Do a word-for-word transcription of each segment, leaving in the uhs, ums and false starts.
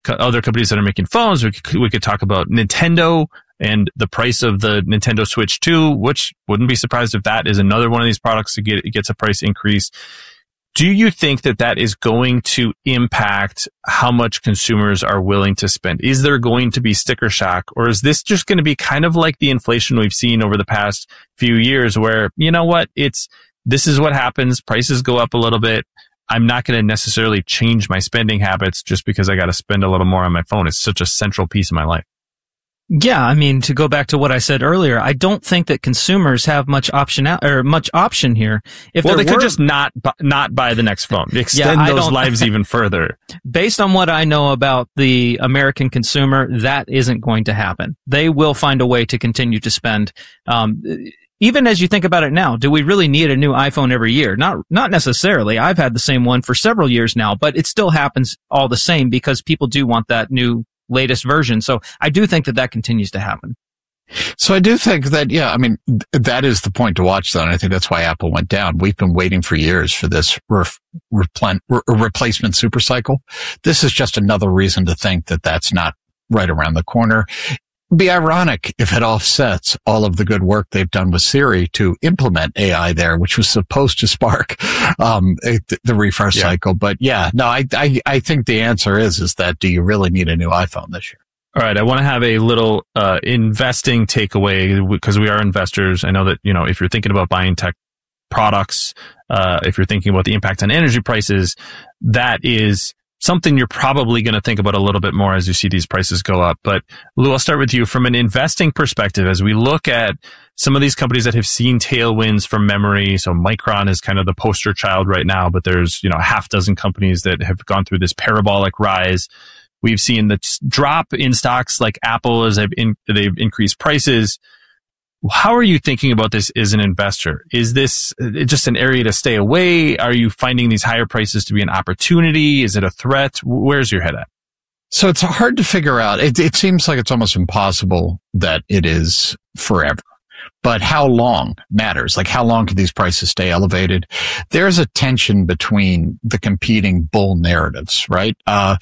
co- other companies that are making phones. We could, we could talk about Nintendo and the price of the Nintendo Switch two, which wouldn't be surprised if that is another one of these products that get, gets a price increase. Do you think that that is going to impact how much consumers are willing to spend? Is there going to be sticker shock, or is this just going to be kind of like the inflation we've seen over the past few years where, you know what, it's, this is what happens. Prices go up a little bit. I'm not going to necessarily change my spending habits just because I got to spend a little more on my phone. It's such a central piece of my life. Yeah, I mean, to go back to what I said earlier, I don't think that consumers have much option out, or much option here. If well, they were, could just not bu- not buy the next phone. Extend yeah, those lives even further. Based on what I know about the American consumer, that isn't going to happen. They will find a way to continue to spend. Um, even as you think about it now, do we really need a new iPhone every year? Not not necessarily. I've had the same one for several years now, but it still happens all the same because people do want that new latest version. So I do think that that continues to happen. So I do think that, yeah, I mean, th- that is the point to watch, though. And I think that's why Apple went down. We've been waiting for years for this ref- replen- re- replacement supercycle. This is just another reason to think that that's not right around the corner. It'd be ironic if it offsets all of the good work they've done with Siri to implement A I there, which was supposed to spark um the, the refresh yeah. cycle. But yeah, no, I, I I think the answer is is that do you really need a new iPhone this year? All right, I want to have a little uh investing takeaway because we are investors. I know that, you know, if you're thinking about buying tech products, uh if you're thinking about the impact on energy prices, that is something you're probably going to think about a little bit more as you see these prices go up. But Lou, I'll start with you. From an investing perspective, as we look at some of these companies that have seen tailwinds from memory, so Micron is kind of the poster child right now, but there's, you know, a half dozen companies that have gone through this parabolic rise. We've seen the drop in stocks like Apple as they've, in, they've increased prices. How are you thinking about this as an investor? Is this just an area to stay away? Are you finding these higher prices to be an opportunity? Is it a threat? Where's your head at? So it's hard to figure out. It, it seems like it's almost impossible that it is forever. But how long matters. Like, how long can these prices stay elevated? There's a tension between the competing bull narratives, right? Uh,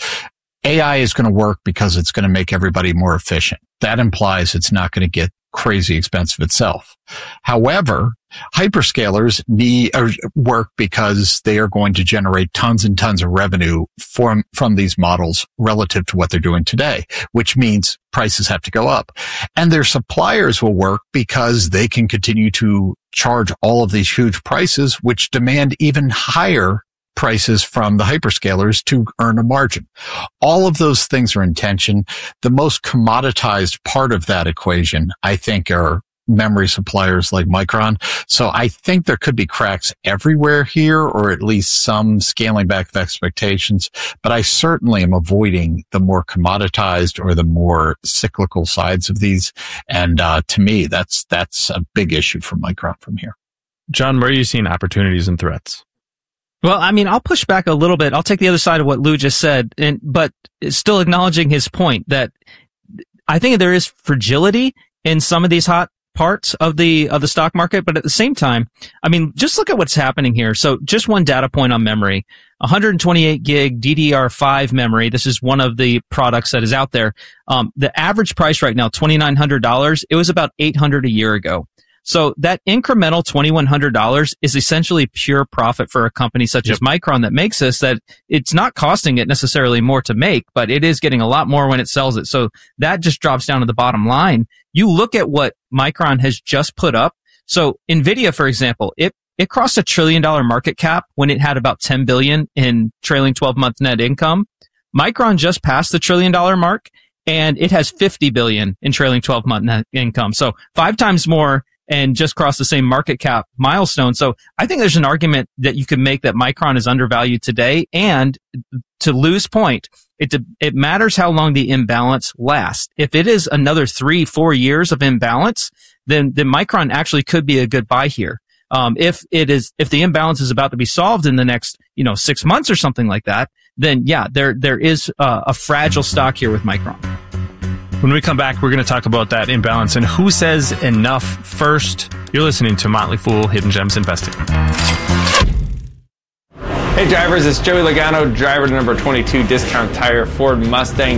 A I is going to work because it's going to make everybody more efficient. That implies it's not going to get crazy expensive itself. However, hyperscalers need or work because they are going to generate tons and tons of revenue from from these models relative to what they're doing today, which means prices have to go up. And their suppliers will work because they can continue to charge all of these huge prices, which demand even higher prices from the hyperscalers to earn a margin. All of those things are in tension. The most commoditized part of that equation, I think, are memory suppliers like Micron. So I think there could be cracks everywhere here, or at least some scaling back of expectations. But I certainly am avoiding the more commoditized or the more cyclical sides of these. And uh, to me, that's that's a big issue for Micron from here. John, where are you seeing opportunities and threats? Well, I mean, I'll push back a little bit. I'll take the other side of what Lou just said, and but still acknowledging his point that I think there is fragility in some of these hot parts of the of the stock market. But at the same time, I mean, just look at what's happening here. So just one data point on memory, one hundred twenty-eight gig D D R five memory. This is one of the products that is out there. Um, the average price right now, twenty-nine hundred dollars. It was about eight hundred dollars a year ago. So that incremental twenty-one hundred dollars is essentially pure profit for a company such yep. as Micron that makes this, that it's not costing it necessarily more to make, but it is getting a lot more when it sells it. So that just drops down to the bottom line. You look at what Micron has just put up. So NVIDIA, for example, it, it crossed a trillion dollar market cap when it had about ten billion in trailing twelve month net income. Micron just passed the trillion dollar mark and it has fifty billion in trailing twelve month net income. So five times more and just crossed the same market cap milestone. So I think there's an argument that you could make that Micron is undervalued today. And to Lou's point, it it matters how long the imbalance lasts. If it is another three, four years of imbalance, then then Micron actually could be a good buy here. Um, if it is, if the imbalance is about to be solved in the next, you know, six months or something like that, then yeah, there there is uh, a fragile stock here with Micron. When we come back, we're going to talk about that imbalance and who says enough first. You're listening to Motley Fool Hidden Gems Investing. Hey drivers, it's Joey Logano, driver number twenty-two Discount Tire Ford Mustang